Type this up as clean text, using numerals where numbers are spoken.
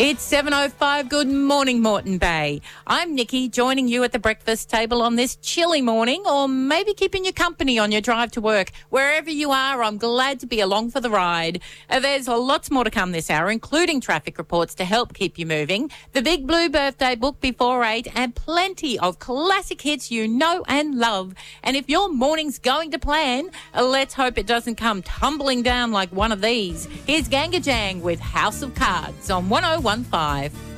It's 7:05. Good morning, Moreton Bay. I'm Nikki, joining you at the breakfast table on this chilly morning, or maybe keeping you company on your drive to work. Wherever you are, I'm glad to be along for the ride. There's lots more to come this hour, including traffic reports to help keep you moving, the Big Blue birthday book before 8, and plenty of classic hits you know and love. And if your morning's going to plan, let's hope it doesn't come tumbling down like one of these. Here's Ganga Jang with House of Cards on 101.5.